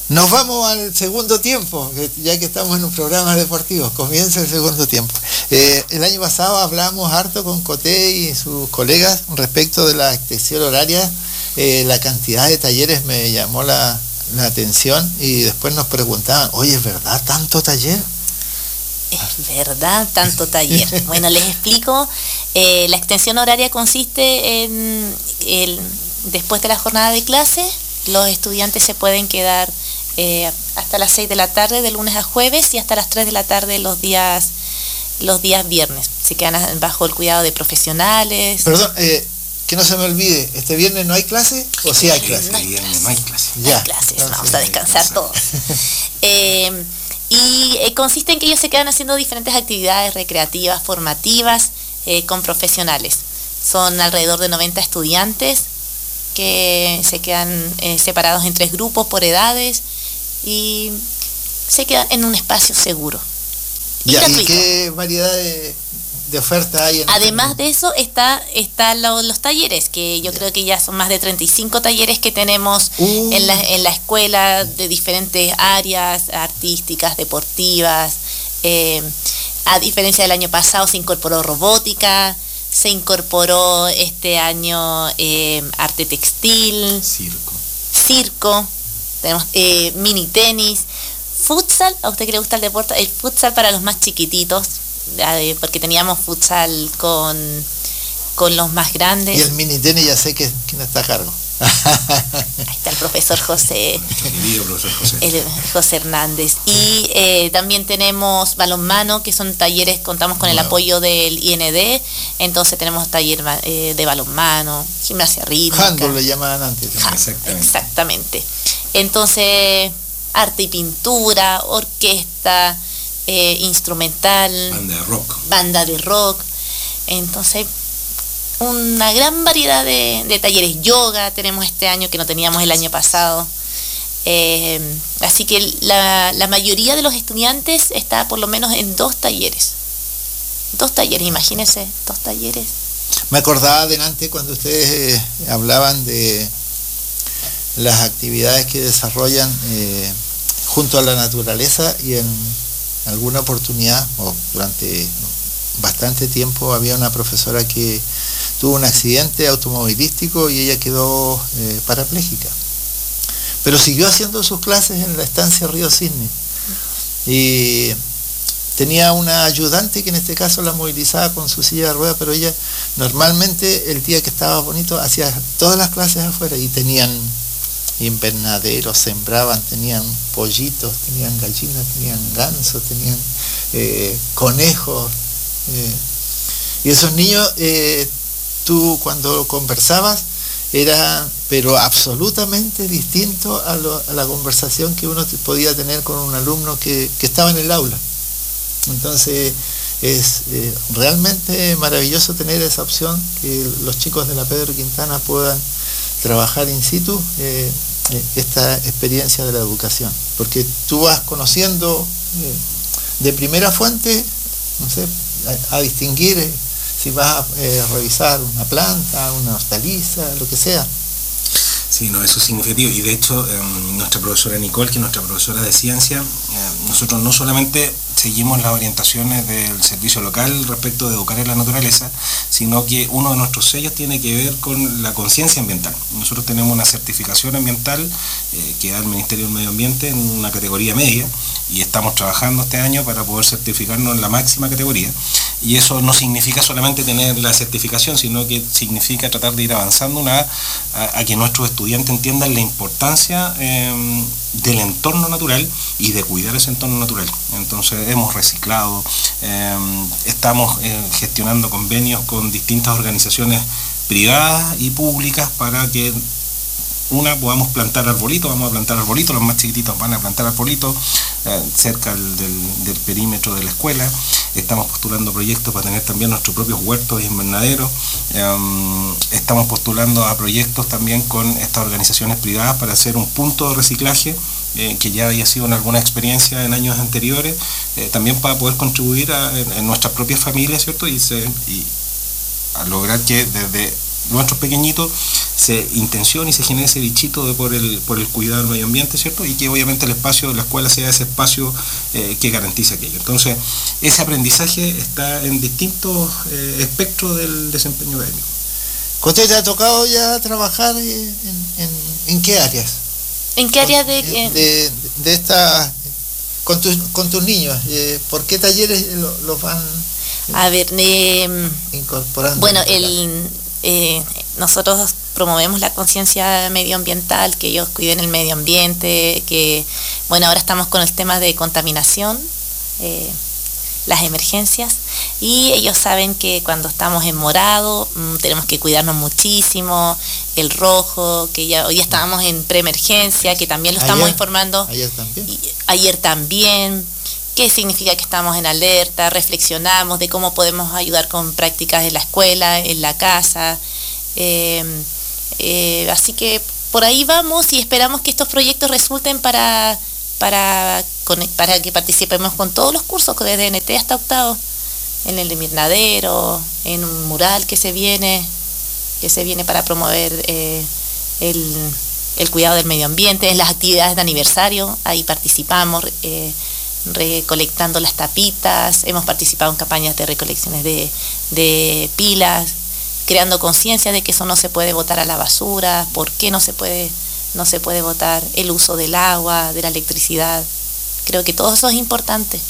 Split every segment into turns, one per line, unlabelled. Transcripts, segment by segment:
Nos vamos al segundo tiempo, ya que estamos en un programa deportivo. Comienza el segundo tiempo. El año pasado hablamos harto con Coté y sus colegas respecto de la extensión horaria. La cantidad de talleres me llamó la atención y después nos preguntaban, oye, ¿es verdad tanto taller?
Es verdad, tanto taller. Bueno, les explico. La extensión horaria consiste en después de la jornada de clase, los estudiantes se pueden quedar hasta las 6 de la tarde de lunes a jueves y hasta las 3 de la tarde los días viernes. Se quedan bajo el cuidado de profesionales.
Perdón, que no se me olvide, ¿este viernes no hay clase o sí hay clase?
No hay clase.
No hay clase.
No hay clases, vamos a descansar todos. Consiste en que ellos se quedan haciendo diferentes actividades recreativas, formativas, con profesionales. Son alrededor de 90 estudiantes que se quedan separados en 3 grupos por edades y se quedan en un espacio seguro.
¿Y qué variedad de oferta hay?
Además de eso están los talleres, que yo creo que ya son más de 35 talleres que tenemos en la escuela de diferentes áreas artísticas, deportivas. A diferencia del año pasado se incorporó robótica, se incorporó este año arte textil, circo, tenemos mini tenis, futsal. ¿A usted que le gusta el deporte? El futsal para los más chiquititos, porque teníamos futsal con los más grandes.
Y el mini tenis ya sé quién está a cargo.
Ahí está el profesor José. El José Hernández. Y también tenemos balonmano, que son talleres, contamos con el apoyo del IND, entonces tenemos taller de balonmano, gimnasia rítmica.
Handball lo llamaban antes.
Exactamente. Entonces, arte y pintura, orquesta, instrumental, banda de rock. Entonces, una gran variedad de talleres. Yoga tenemos este año que no teníamos el año pasado. Así que la mayoría de los estudiantes está por lo menos en 2 talleres. 2 talleres, imagínense, 2 talleres.
Me acordaba adelante cuando ustedes hablaban de las actividades que desarrollan junto a la naturaleza, y en alguna oportunidad o durante bastante tiempo había una profesora que tuvo un accidente automovilístico y ella quedó parapléjica, pero siguió haciendo sus clases en la estancia Río Cisne, y tenía una ayudante que en este caso la movilizaba con su silla de ruedas, pero ella normalmente el día que estaba bonito hacía todas las clases afuera, y tenían invernaderos, sembraban, tenían pollitos, tenían gallinas, tenían gansos, tenían conejos, y esos niños tú cuando conversabas era pero absolutamente distinto a la conversación que uno podía tener con un alumno que estaba en el aula. Entonces es realmente maravilloso tener esa opción, que los chicos de la Pedro Quintana puedan trabajar in situ esta experiencia de la educación, porque tú vas conociendo de primera fuente, no sé, a distinguir si vas a revisar una planta, una hortaliza, lo que sea.
Sí, no, eso es significativo, y de hecho nuestra profesora Nicole, que es nuestra profesora de ciencia, nosotros no solamente seguimos las orientaciones del servicio local respecto de educar en la naturaleza, sino que uno de nuestros sellos tiene que ver con la conciencia ambiental. Nosotros tenemos una certificación ambiental que da el Ministerio del Medio Ambiente en una categoría media, y estamos trabajando este año para poder certificarnos en la máxima categoría. Y eso no significa solamente tener la certificación, sino que significa tratar de ir avanzando a que nuestros estudiantes entiendan la importancia del entorno natural y de cuidar ese entorno natural. Entonces hemos reciclado, estamos gestionando convenios con distintas organizaciones privadas y públicas para que podamos plantar arbolitos. Vamos a plantar arbolitos, los más chiquititos van a plantar arbolitos cerca del perímetro de la escuela. Estamos postulando proyectos para tener también nuestros propios huertos y invernaderos. Estamos postulando a proyectos también con estas organizaciones privadas para hacer un punto de reciclaje que ya había sido en alguna experiencia en años anteriores, también para poder contribuir en nuestras propias familias, ¿cierto? Y a lograr que desde nuestros pequeñitos se intencione y se genere ese bichito por el cuidado del medio ambiente, ¿cierto? Y que obviamente el espacio de la escuela sea ese espacio que garantice aquello. Entonces, ese aprendizaje está en distintos espectros del desempeño académico.
¿Usted te ha tocado ya trabajar en qué áreas?
¿En qué áreas
de esta con tus niños? ¿Por qué talleres los van incorporando?
Bueno, nosotros promovemos la conciencia medioambiental, que ellos cuiden el medio ambiente, que bueno, ahora estamos con el tema de contaminación, las emergencias, y ellos saben que cuando estamos en morado tenemos que cuidarnos muchísimo, el rojo, que ya hoy estábamos en preemergencia, que también lo estamos informando. Ayer también. ¿Qué significa que estamos en alerta? Reflexionamos de cómo podemos ayudar con prácticas en la escuela, en la casa. Así que por ahí vamos y esperamos que estos proyectos resulten para que participemos con todos los cursos, desde NT hasta octavo, en el invernadero, en un mural que se viene para promover el cuidado del medio ambiente, en las actividades de aniversario, ahí participamos, recolectando las tapitas, hemos participado en campañas de recolecciones de pilas, creando conciencia de que eso no se puede botar a la basura, por qué no se puede botar, el uso del agua, de la electricidad. Creo que todo eso es importante.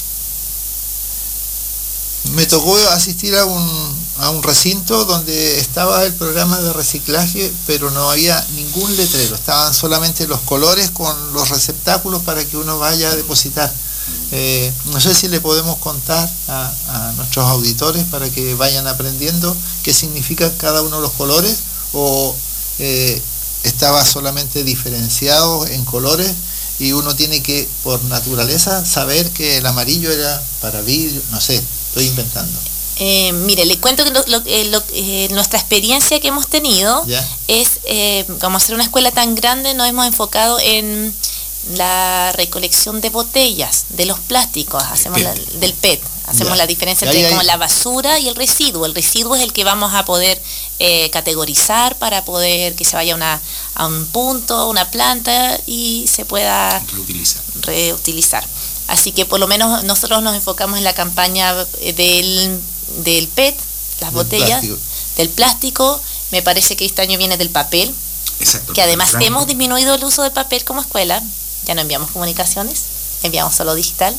Me tocó asistir a un recinto donde estaba el programa de reciclaje, pero no había ningún letrero, estaban solamente los colores con los receptáculos para que uno vaya a depositar. No sé si le podemos contar a nuestros auditores para que vayan aprendiendo qué significan cada uno de los colores, o estaba solamente diferenciado en colores y uno tiene que, por naturaleza, saber que el amarillo era para vidrio, no sé, estoy inventando.
Mire, le cuento que nuestra experiencia que hemos tenido es, como hacer una escuela tan grande, nos hemos enfocado en la recolección de botellas, de los plásticos, del PET, hacemos la diferencia entre como la basura y el residuo. El residuo es el que vamos a poder categorizar para poder que se vaya a un punto, una planta, y se pueda reutilizar. Así que por lo menos nosotros nos enfocamos en la campaña del PET, las botellas, del plástico. Me parece que este año viene del papel. Exacto, que además hemos disminuido el uso del papel como escuela. Ya no enviamos comunicaciones, enviamos solo digital.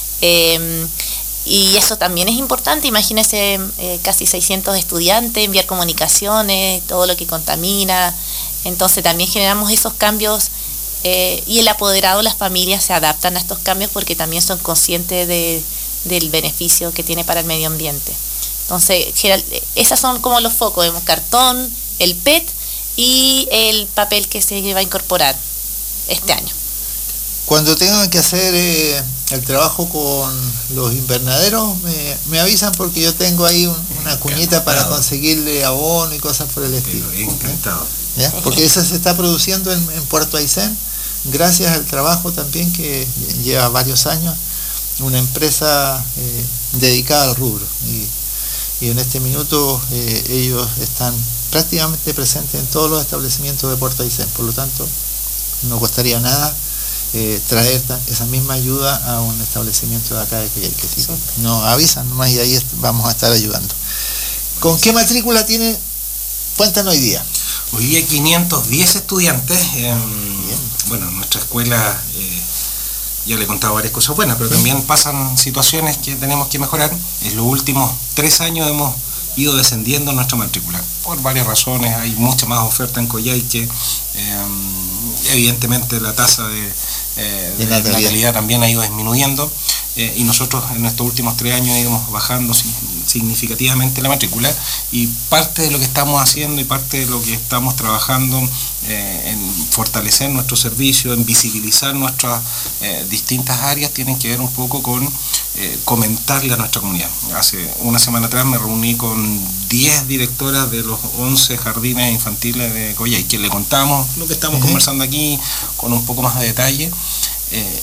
Y eso también es importante. Imagínense, casi 600 estudiantes, enviar comunicaciones, todo lo que contamina. Entonces también generamos esos cambios, y el apoderado, las familias se adaptan a estos cambios porque también son conscientes del beneficio que tiene para el medio ambiente. Entonces, esas son como los focos: el cartón, el PET y el papel que se va a incorporar este año.
Cuando tengan que hacer el trabajo con los invernaderos, me avisan, porque yo tengo ahí una cuñita para conseguirle abono y cosas por el estilo.
Encantado.
¿Ya? Porque eso se está produciendo en Puerto Aysén, gracias al trabajo también que lleva varios años una empresa dedicada al rubro. Y en este minuto ellos están prácticamente presentes en todos los establecimientos de Puerto Aysén. Por lo tanto, no costaría nada traer esa misma ayuda a un establecimiento de acá de Coyhaique. Sí. Nos avisan nomás y ahí vamos a estar ayudando. ¿Con qué matrícula tiene? Cuéntanos hoy día.
Hoy día 510 estudiantes. Bueno, nuestra escuela, ya le he contado varias cosas buenas, pero también pasan situaciones que tenemos que mejorar. En los últimos 3 años hemos ido descendiendo nuestra matrícula por varias razones. Hay mucha más oferta en Coyhaique. Evidentemente la tasa de natalidad también ha ido disminuyendo, y nosotros en estos últimos 3 años íbamos bajando significativamente la matrícula, y parte de lo que estamos haciendo y parte de lo que estamos trabajando en fortalecer nuestro servicio, en visibilizar nuestras distintas áreas, tienen que ver un poco con comentarle a nuestra comunidad. Hace una semana atrás me reuní con 10 directoras de los 11 jardines infantiles de Coyhaique, que le contamos lo que estamos conversando aquí con un poco más de detalle,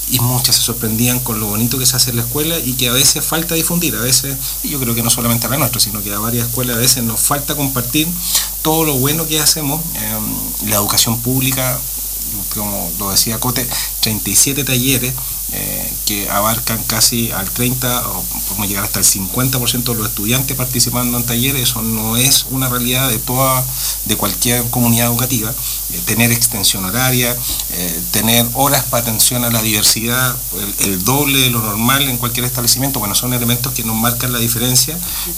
y muchas se sorprendían con lo bonito que se hace en la escuela y que a veces falta difundir, a veces, y yo creo que no solamente a la nuestra, sino que a varias escuelas a veces nos falta compartir todo lo bueno que hacemos. La educación pública, como lo decía Cote, 37 talleres que abarcan casi al 30 o podemos llegar hasta el 50% de los estudiantes participando en talleres. Eso no es una realidad de cualquier comunidad educativa. Tener extensión horaria, tener horas para atención a la diversidad, el doble de lo normal en cualquier establecimiento, bueno, son elementos que nos marcan la diferencia.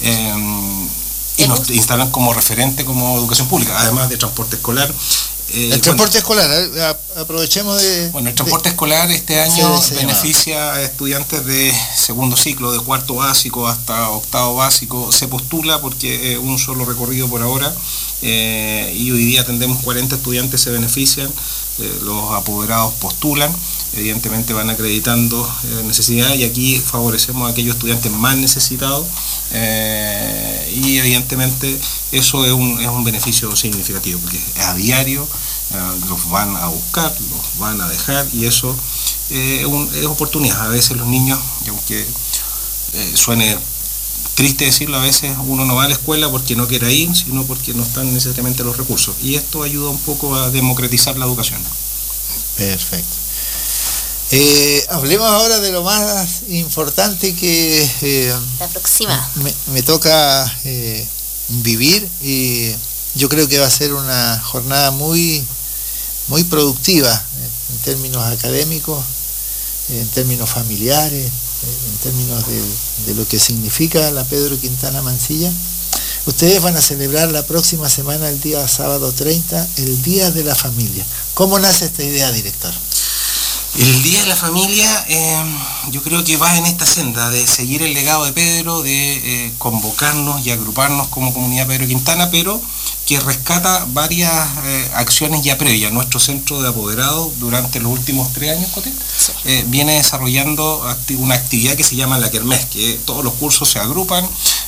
Y nos instalan como referente como educación pública, además de transporte escolar.
El transporte escolar, aprovechemos de...
Bueno, el transporte escolar este año beneficia a estudiantes de segundo ciclo, de cuarto básico hasta octavo básico. Se postula porque un solo recorrido por ahora, y hoy día atendemos 40 estudiantes, se benefician, los apoderados postulan, evidentemente van acreditando necesidades, y aquí favorecemos a aquellos estudiantes más necesitados, y evidentemente eso es un beneficio significativo, porque a diario los van a buscar, los van a dejar, y eso es oportunidad. A veces los niños, aunque suene triste decirlo, a veces uno no va a la escuela porque no quiere ir, sino porque no están necesariamente los recursos, y esto ayuda un poco a democratizar la educación.
Perfecto. Hablemos ahora de lo más importante que
la próxima
me toca vivir, y yo creo que va a ser una jornada muy productiva en términos académicos, en términos familiares, en términos de lo que significa la Pedro Quintana Mansilla. Ustedes van a celebrar la próxima semana, el día sábado 30, el Día de la Familia. ¿Cómo nace esta idea, director?
El Día de la Familia, yo creo que va en esta senda de seguir el legado de Pedro, de convocarnos y agruparnos como comunidad Pedro Quintana, pero que rescata varias acciones ya previas. Nuestro centro de apoderados durante los últimos 3 años, Cote, viene desarrollando una actividad que se llama la Kermés, que todos los cursos se agrupan,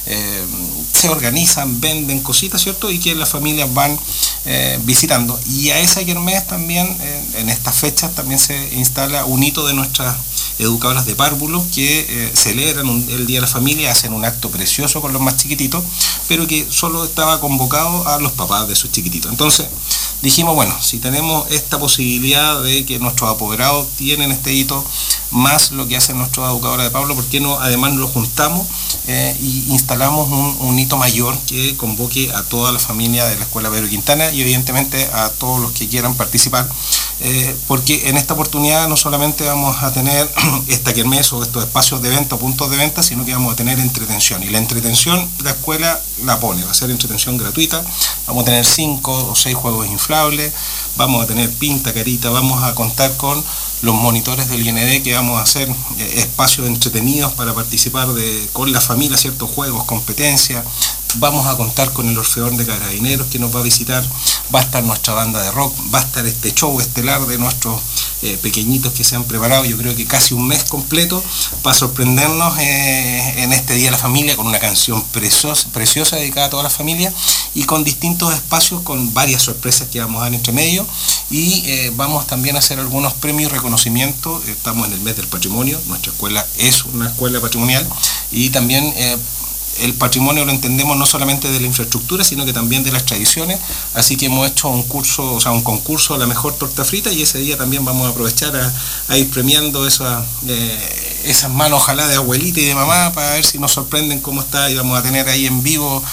se organizan, venden cositas, ¿cierto? Y que las familias van visitando. Y a esa Kermés también, en estas fechas, también se instala un hito de nuestras educadoras de párvulos que celebran el Día de la Familia, hacen un acto precioso con los más chiquititos, pero que solo estaba convocado a los papás de sus chiquititos. Entonces dijimos, bueno, si tenemos esta posibilidad de que nuestros apoderados tienen este hito, más lo que hacen nuestros educadores de párvulos, ¿por qué no además lo juntamos y instalamos un hito mayor que convoque a toda la familia de la Escuela Pedro Quintana y evidentemente a todos los que quieran participar? Porque en esta oportunidad no solamente vamos a tener esta kermés o estos espacios de venta o puntos de venta, sino que vamos a tener entretención. Y la entretención la escuela la pone, va a ser entretención gratuita. Vamos a tener 5 o 6 juegos inflables, vamos a tener pinta, carita, vamos a contar con los monitores del IND, que vamos a hacer espacios entretenidos para participar con la familia, ciertos juegos, competencias. Vamos a contar con el Orfeón de Carabineros que nos va a visitar, va a estar nuestra banda de rock, va a estar este show estelar de nuestros pequeñitos que se han preparado, yo creo que casi un mes completo, para sorprendernos en este Día de la Familia con una canción preciosa dedicada a toda la familia y con distintos espacios, con varias sorpresas que vamos a dar entre medio, y vamos también a hacer algunos premios y reconocimientos. Estamos en el mes del patrimonio, nuestra escuela es una escuela patrimonial, y también el patrimonio lo entendemos no solamente de la infraestructura, sino que también de las tradiciones, así que hemos hecho un concurso a la mejor torta frita, y ese día también vamos a aprovechar a ir premiando esas manos, ojalá de abuelita y de mamá, para ver si nos sorprenden cómo está, y vamos a tener ahí en vivo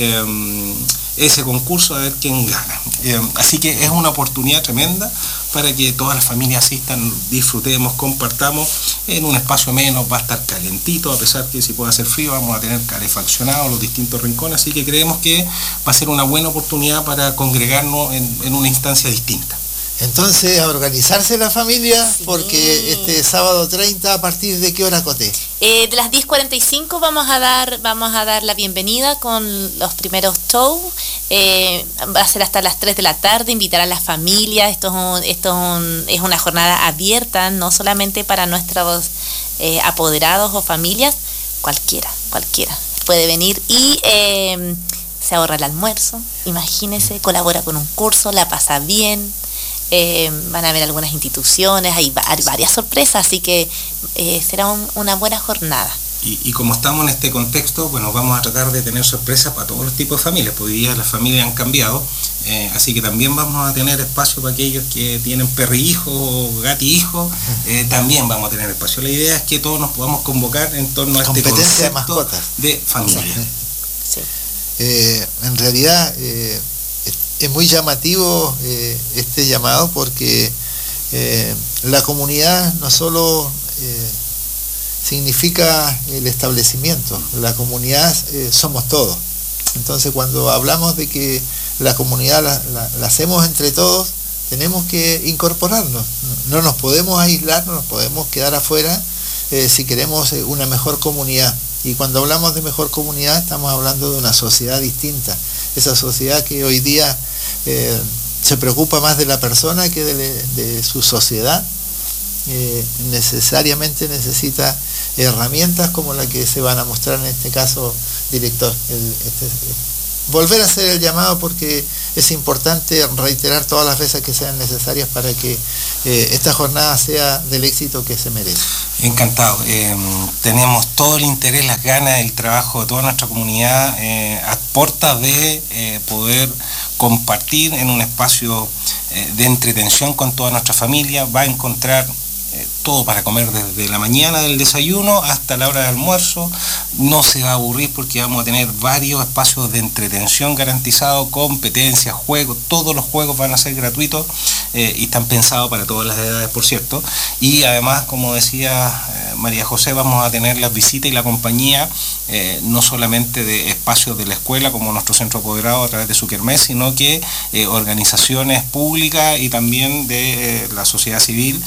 ese concurso, a ver quién gana. Así que es una oportunidad tremenda para que todas las familias asistan, disfrutemos, compartamos en un espacio menos, va a estar calentito, a pesar que si puede hacer frío, vamos a tener calefaccionados los distintos rincones, así que creemos que va a ser una buena oportunidad para congregarnos en una instancia distinta.
Entonces, a organizarse la familia, sí, porque este sábado 30, ¿a partir de qué hora, Coté?
De las 10:45 vamos a dar la bienvenida con los primeros shows. Va a ser hasta las 3 de la tarde, invitar a las familias. Esto es una jornada abierta, no solamente para nuestros apoderados o familias, cualquiera puede venir y se ahorra el almuerzo, imagínese, colabora con un curso, la pasa bien. van a haber algunas instituciones, hay varias sorpresas, así que será una buena jornada.
Y como estamos en este contexto, bueno, vamos a tratar de tener sorpresas para todos los tipos de familias, porque hoy día las familias han cambiado, así que también vamos a tener espacio para aquellos que tienen perrijos o gatihijos, también vamos a tener espacio. La idea es que todos nos podamos convocar en torno a este concepto de familia.
Sí.
En realidad es muy llamativo este llamado, porque la comunidad no solo significa el establecimiento, la comunidad somos todos. Entonces, cuando hablamos de que la comunidad la hacemos entre todos, tenemos que incorporarnos, no nos podemos aislar, no nos podemos quedar afuera si queremos una mejor comunidad. Y cuando hablamos de mejor comunidad, estamos hablando de una sociedad distinta, esa sociedad que hoy día se preocupa más de la persona que de su sociedad. Necesariamente necesita herramientas como la que se van a mostrar en este caso, director. Volver a hacer el llamado, porque es importante reiterar todas las veces que sean necesarias para que esta jornada sea del éxito que se merece.
Encantado. Tenemos todo el interés, las ganas, el trabajo de toda nuestra comunidad a puertas de poder compartir en un espacio de entretención con toda nuestra familia. Va a encontrar todo para comer desde la mañana del desayuno hasta la hora de almuerzo. No se va a aburrir, porque vamos a tener varios espacios de entretención garantizados, competencias, juegos. Todos los juegos van a ser gratuitos y están pensados para todas las edades, por cierto. Y además, como decía María José, vamos a tener las visitas y la compañía no solamente de espacios de la escuela como nuestro centro apoderado a través de su kermés, sino que organizaciones públicas y también de la sociedad civil,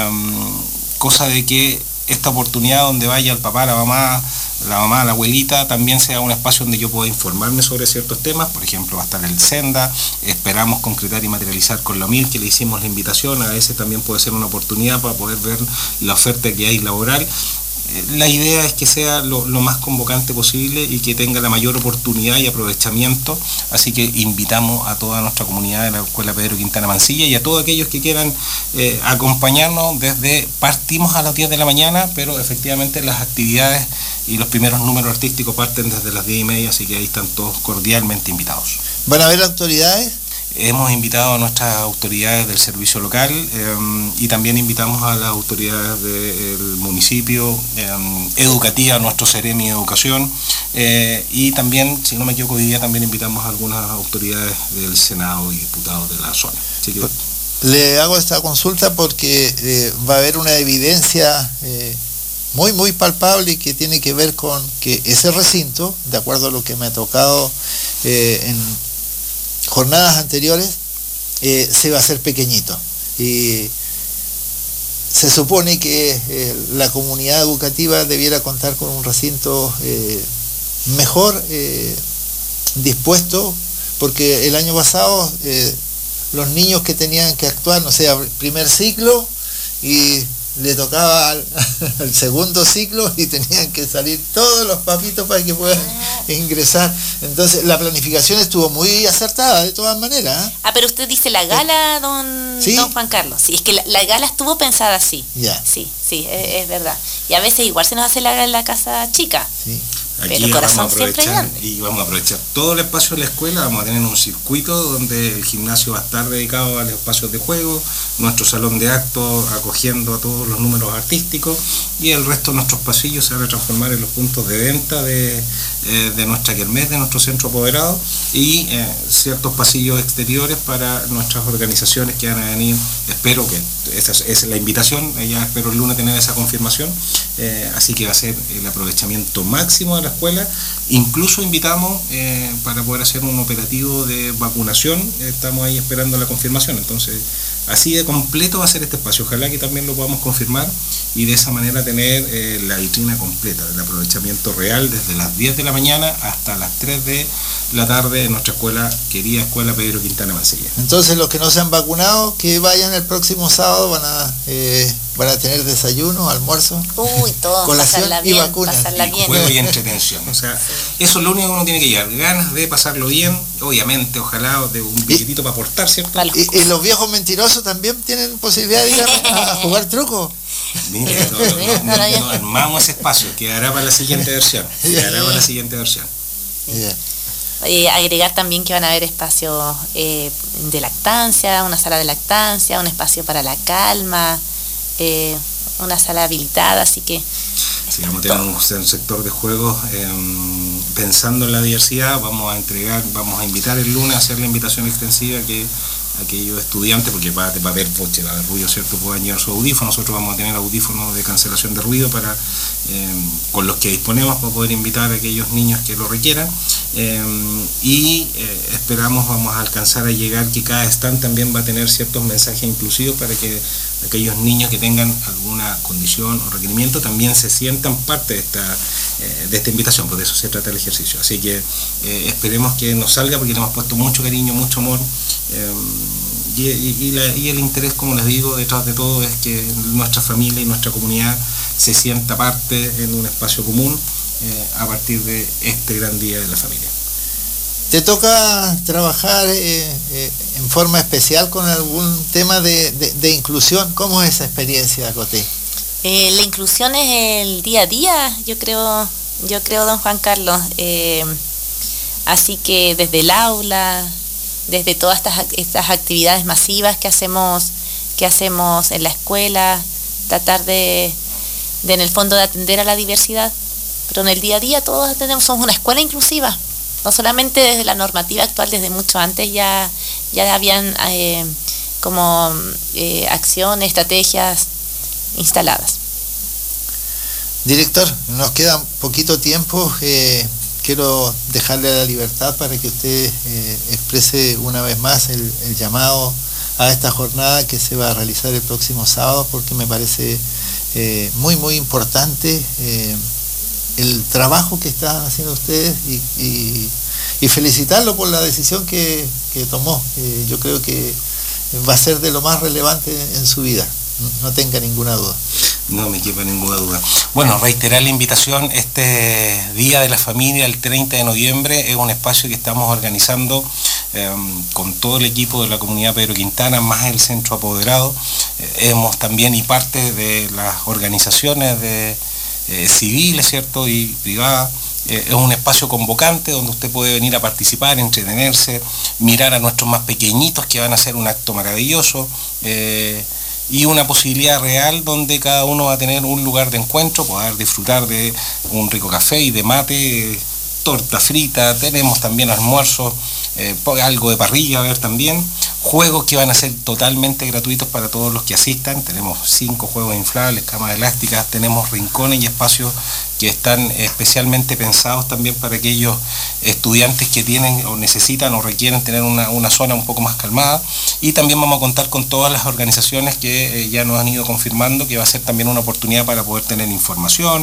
cosa de que esta oportunidad donde vaya el papá, la mamá, la abuelita, también sea un espacio donde yo pueda informarme sobre ciertos temas. Por ejemplo, va a estar el Senda, esperamos concretar y materializar con la UMIL, que le hicimos la invitación. A veces también puede ser una oportunidad para poder ver la oferta que hay laboral. La idea es que sea lo más convocante posible y que tenga la mayor oportunidad y aprovechamiento, así que invitamos a toda nuestra comunidad de la Escuela Pedro Quintana Mancilla y a todos aquellos que quieran acompañarnos. Partimos a las 10 de la mañana, pero efectivamente las actividades y los primeros números artísticos parten desde las 10:30, así que ahí están todos cordialmente invitados.
¿Van a haber autoridades?
Hemos invitado a nuestras autoridades del servicio local y también invitamos a las autoridades del municipio, educativa, a nuestro Ceremi de Educación, y también, si no me equivoco, hoy día también invitamos a algunas autoridades del Senado y diputados de la zona. Así que...
Le hago esta consulta porque va a haber una evidencia muy, muy palpable, que tiene que ver con que ese recinto, de acuerdo a lo que me ha tocado en jornadas anteriores, se va a hacer pequeñito, y se supone que la comunidad educativa debiera contar con un recinto mejor dispuesto, porque el año pasado los niños que tenían que actuar, no sé, primer ciclo, y le tocaba al segundo ciclo y tenían que salir todos los papitos para que puedan ingresar. Entonces la planificación estuvo muy acertada de todas maneras.
Pero usted dice la gala, don Juan Carlos. Sí, es que la gala estuvo pensada así.
Ya.
Sí, es verdad. Y a veces igual se nos hace la casa chica.
Sí.
Aquí pero el corazón siempre es grande.
Y vamos a aprovechar todo el espacio de la escuela. Vamos a tener un circuito donde el gimnasio va a estar dedicado a los espacios de juego, nuestro salón de actos acogiendo a todos los números artísticos, y el resto de nuestros pasillos se van a transformar en los puntos de venta de nuestra kermés, de nuestro centro apoderado, y ciertos pasillos exteriores para nuestras organizaciones que van a venir. Espero que esa es la invitación, ya espero el lunes tener esa confirmación, así que va a ser el aprovechamiento máximo de la escuela. Incluso invitamos para poder hacer un operativo de vacunación, estamos ahí esperando la confirmación. Entonces, así de completo va a ser este espacio. Ojalá que también lo podamos confirmar y de esa manera tener la vitrina completa del aprovechamiento real desde las 10 de la mañana hasta las 3 de la tarde en nuestra querida Escuela Pedro Quintana Mancilla.
Entonces, los que no se han vacunado, que vayan el próximo sábado, van a van a tener desayuno, almuerzo,
todo,
colación
pasarla
y
bien,
vacunas.
pasarla
Y
bien.
juego y entretención. O sea, eso es lo único que uno tiene que llevar. Ganas de pasarlo bien, obviamente, ojalá de un billetito para aportar, ¿cierto?
Y los viejos mentirosos también tienen posibilidad de ir a jugar truco.
Mire, no armamos ese espacio, quedará para la siguiente versión.
Yeah.
Agregar también que van a haber espacios de lactancia, una sala de lactancia, un espacio para la calma, una sala habilitada, así que...
Sí, vamos a tener un sector de juegos pensando en la diversidad. Vamos a invitar el lunes a hacer la invitación extensiva que aquellos estudiantes, porque va a haber boche, va a haber ruido, ¿cierto? Puedan llevar su audífono. Nosotros vamos a tener audífonos de cancelación de ruido con los que disponemos para poder invitar a aquellos niños que lo requieran. Vamos a alcanzar a llegar que cada stand también va a tener ciertos mensajes inclusivos para que aquellos niños que tengan alguna condición o requerimiento también se sientan parte de esta invitación, porque de eso se trata el ejercicio. Así que esperemos que nos salga, porque le hemos puesto mucho cariño, mucho amor, y el interés, como les digo, detrás de todo es que nuestra familia y nuestra comunidad se sienta parte en un espacio común a partir de este gran día de la familia.
¿Te toca trabajar en forma especial con algún tema de inclusión? ¿Cómo es esa experiencia, Coté?
La inclusión es el día a día, yo creo, don Juan Carlos. Así que desde el aula, desde todas estas actividades masivas que hacemos en la escuela, tratar de en el fondo de atender a la diversidad. Pero en el día a día todos somos una escuela inclusiva. No solamente desde la normativa actual, desde mucho antes ya habían acciones, estrategias instaladas.
Director, nos queda poquito tiempo. Quiero dejarle la libertad para que usted exprese una vez más el llamado a esta jornada que se va a realizar el próximo sábado, porque me parece muy, muy importante el trabajo que están haciendo ustedes y felicitarlo por la decisión que tomó. Yo creo que va a ser de lo más relevante en su vida, no tenga ninguna duda.
No me quepa ninguna duda. Bueno, reiterar la invitación, este Día de la Familia, el 30 de noviembre, es un espacio que estamos organizando con todo el equipo de la comunidad Pedro Quintana, más el centro apoderado. Hemos también, y parte de las organizaciones civiles, ¿cierto?, y privadas. Es un espacio convocante donde usted puede venir a participar, entretenerse, mirar a nuestros más pequeñitos que van a hacer un acto maravilloso, y una posibilidad real donde cada uno va a tener un lugar de encuentro, poder disfrutar de un rico café y de mate, torta frita, tenemos también almuerzo, algo de parrilla a ver también, juegos que van a ser totalmente gratuitos para todos los que asistan. Tenemos 5 juegos inflables, camas elásticas, tenemos rincones y espacios que están especialmente pensados también para aquellos estudiantes que tienen o necesitan o requieren tener una zona un poco más calmada. Y también vamos a contar con todas las organizaciones que ya nos han ido confirmando que va a ser también una oportunidad para poder tener información,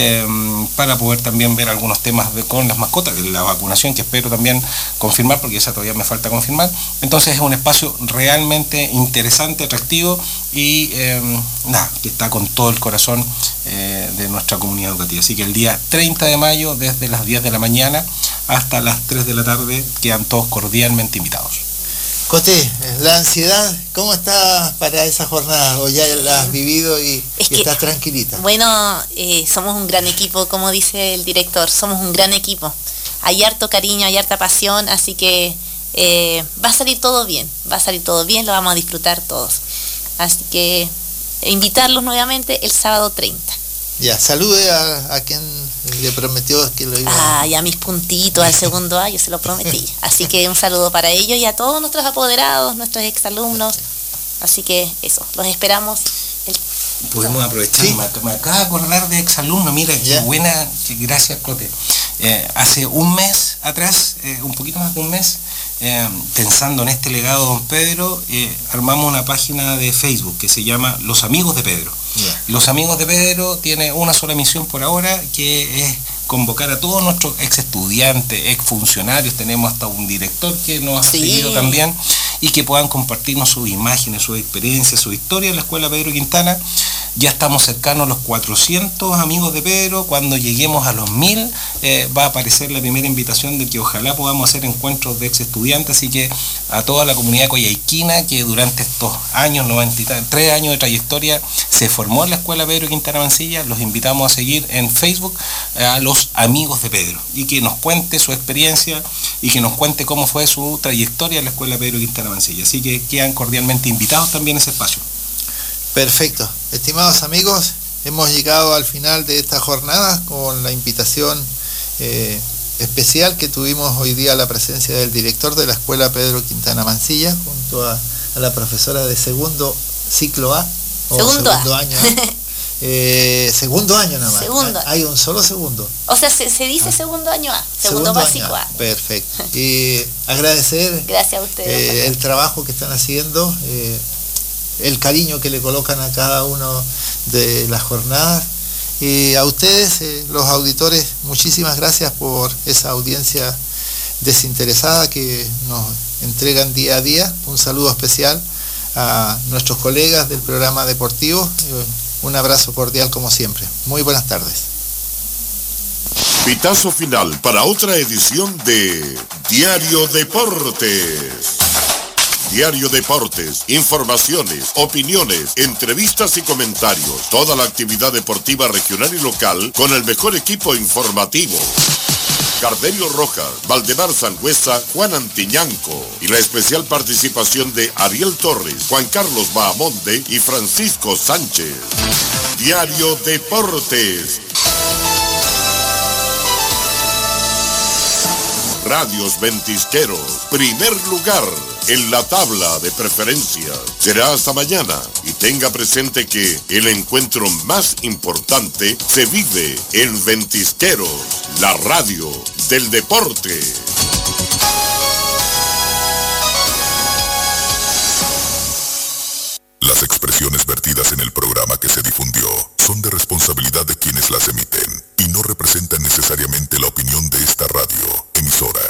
para poder también ver algunos temas con las mascotas, la vacunación, que espero también confirmar, porque esa todavía me falta confirmar. Entonces es un espacio realmente interesante, atractivo y que está con todo el corazón de nuestra comunidad educativa. Así que el día 30 de mayo, desde las 10 de la mañana hasta las 3 de la tarde, quedan todos cordialmente invitados.
Coté, la ansiedad, ¿cómo está para esa jornada? ¿O ya la has vivido y estás tranquilita?
Bueno, somos un gran equipo, como dice el director, somos un gran equipo. Hay harto cariño, hay harta pasión, así que va a salir todo bien, lo vamos a disfrutar todos. Así que invitarlos nuevamente el sábado 30.
Ya, salude a quien le prometió que lo iba
y a mis puntitos al segundo A, yo se lo prometí. Así que un saludo para ellos y a todos nuestros apoderados, nuestros exalumnos. Así que eso, los esperamos.
Podemos aprovechar, ¿sí? Me acabo de acordar de exalumnos, mira, qué buena, gracias, Cote. Hace un mes atrás, un poquito más de un mes, pensando en este legado de don Pedro, armamos una página de Facebook que se llama Los Amigos de Pedro. Los Amigos de Pedro tiene una sola misión por ahora, que es convocar a todos nuestros ex estudiantes, ex funcionarios, tenemos hasta un director que nos ha seguido también, y que puedan compartirnos sus imágenes, sus experiencias, su historia en la Escuela Pedro Quintana, Ya estamos cercanos a los 400 amigos de Pedro. Cuando lleguemos a los 1000 va a aparecer la primera invitación de que ojalá podamos hacer encuentros de ex estudiantes. Así que a toda la comunidad coyhaiquina que durante estos años, 93 años de trayectoria, se formó en la Escuela Pedro Quintana Mancilla, los invitamos a seguir en Facebook a los amigos de Pedro y que nos cuente su experiencia y que nos cuente cómo fue su trayectoria en la Escuela Pedro Quintana Mancilla. Así que quedan cordialmente invitados también a ese espacio.
Perfecto. Estimados amigos, hemos llegado al final de esta jornada con la invitación especial que tuvimos hoy día, la presencia del director de la Escuela Pedro Quintana Mancilla junto a la profesora de segundo ciclo A o segundo año A. Segundo año nada más.
Segundo.
Hay un solo segundo.
O sea, se dice segundo año A, segundo básico A.
Perfecto. Y agradecer
gracias a ustedes,
el trabajo que están haciendo, el cariño que le colocan a cada uno de las jornadas. Y a ustedes, los auditores, muchísimas gracias por esa audiencia desinteresada que nos entregan día a día. Un saludo especial a nuestros colegas del programa deportivo. Un abrazo cordial como siempre. Muy buenas tardes.
Pitazo final para otra edición de Diario Deportes. Diario Deportes, informaciones, opiniones, entrevistas y comentarios. Toda la actividad deportiva regional y local con el mejor equipo informativo. Cardenio Rojas, Valdemar Sangüesa, Juan Antiñanco y la especial participación de Ariel Torres, Juan Carlos Bahamonde y Francisco Sánchez. Diario Deportes. Radios Ventisqueros, primer lugar en la tabla de preferencia. Será hasta mañana y tenga presente que el encuentro más importante se vive en Ventisqueros, la radio del deporte.
Las expresiones vertidas en el programa que se difundió son de responsabilidad de quienes las emiten y no representan necesariamente la opinión de esta radio emisora.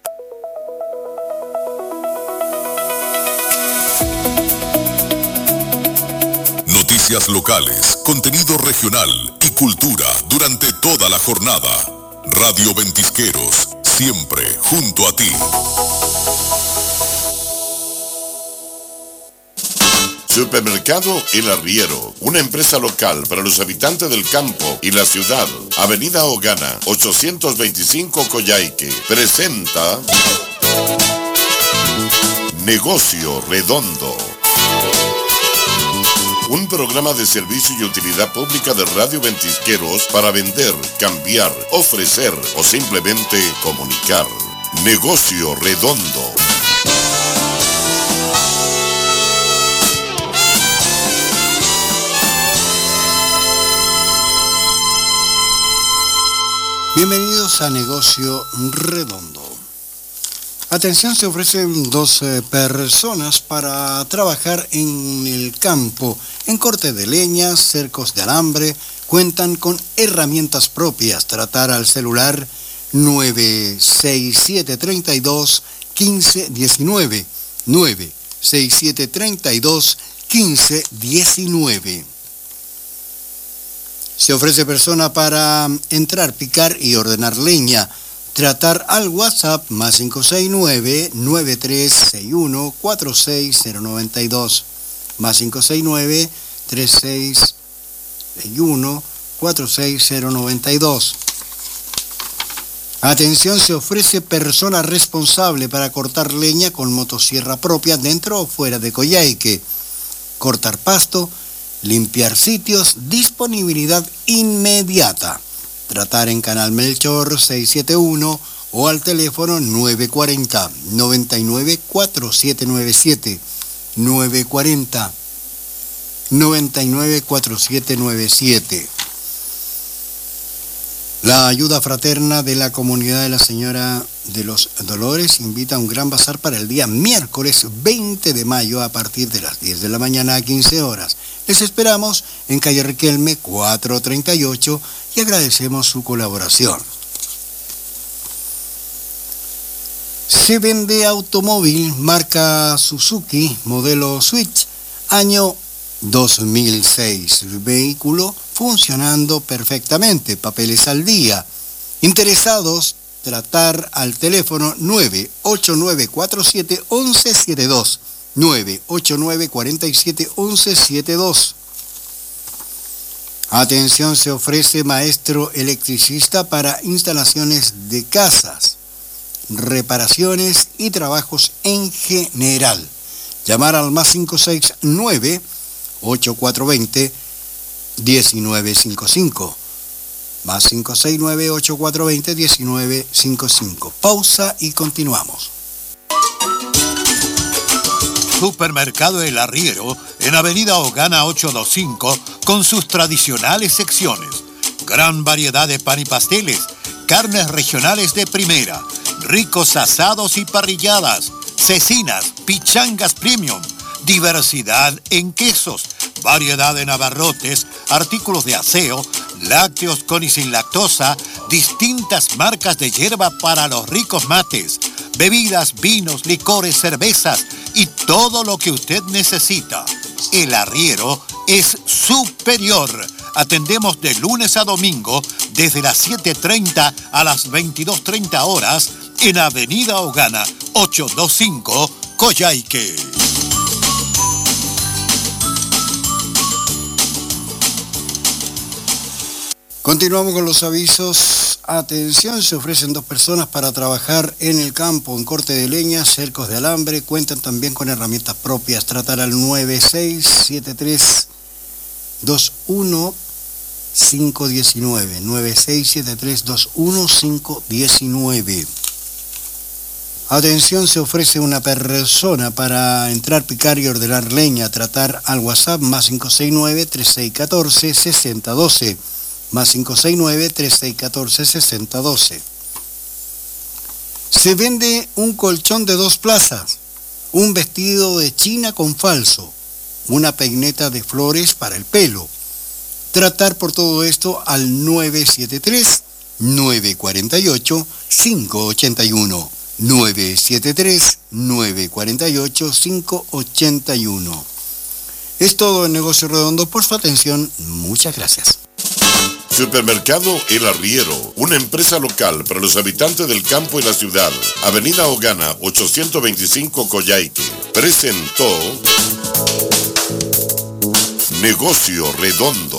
Noticias locales, contenido regional y cultura durante toda la jornada. Radio Ventisqueros, siempre junto a ti.
Supermercado El Arriero, una empresa local para los habitantes del campo y la ciudad. Avenida Ogana, 825 Coyhaique, presenta Negocio Redondo. Un programa de servicio y utilidad pública de Radio Ventisqueros para vender, cambiar, ofrecer o simplemente comunicar. Negocio Redondo.
Bienvenidos a Negocio Redondo. Atención, se ofrecen 2 personas para trabajar en el campo, en corte de leña, cercos de alambre. Cuentan con herramientas propias. Tratar al celular 96732-1519. 96732-1519. Se ofrece persona para entrar, picar y ordenar leña. Tratar al WhatsApp más 569-9361-46092. Más 569-3661-46092. Atención, se ofrece persona responsable para cortar leña con motosierra propia dentro o fuera de Coyhaique. Cortar pasto, limpiar sitios, disponibilidad inmediata. Tratar en Canal Melchor 671 o al teléfono 940-994797. 940-994797. La ayuda fraterna de la comunidad de la Señora de los Dolores invita a un gran bazar para el día miércoles 20 de mayo a partir de las 10 de la mañana a 15 horas. Les esperamos en calle Riquelme 438 y agradecemos su colaboración. Se vende automóvil marca Suzuki, modelo Switch, año 2006. Vehículo funcionando perfectamente, papeles al día. Interesados, tratar al teléfono 989471172. 989471172. Atención, se ofrece maestro electricista para instalaciones de casas, reparaciones y trabajos en general. Llamar al más 569-8420-1955. Más 569-8420-1955. Pausa y continuamos.
Supermercado El Arriero, en Avenida Ogana 825, con sus tradicionales secciones. Gran variedad de pan y pasteles, carnes regionales de primera, ricos asados y parrilladas, cecinas, pichangas premium, diversidad en quesos, variedad en abarrotes, artículos de aseo, lácteos con y sin lactosa, distintas marcas de hierba para los ricos mates, bebidas, vinos, licores, cervezas y todo lo que usted necesita. El Arriero es superior. Atendemos de lunes a domingo desde las 7:30 a las 22:30 horas en Avenida Ogana 825, Coyhaique.
Continuamos con los avisos. Atención, se ofrecen 2 personas para trabajar en el campo, en corte de leña, cercos de alambre. Cuentan también con herramientas propias. Tratar al 967321519. 967321519. Atención, se ofrece una persona para entrar, picar y ordenar leña. Tratar al WhatsApp más 569-3614-6012. Más 569-3614-6012. Se vende un colchón de 2 plazas, un vestido de China con falso, una peineta de flores para el pelo. Tratar por todo esto al 973-948-581. 973-948-581. Es todo en Negocio Redondo. Por su atención, muchas gracias.
Supermercado El Arriero, una empresa local para los habitantes del campo y la ciudad. Avenida Ogana 825, Coyhaique. Presentó Negocio Redondo.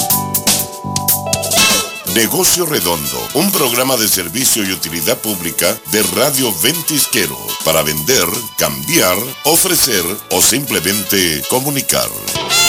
Negocio Redondo, un programa de servicio y utilidad pública de Radio Ventisquero para vender, cambiar, ofrecer o simplemente comunicar.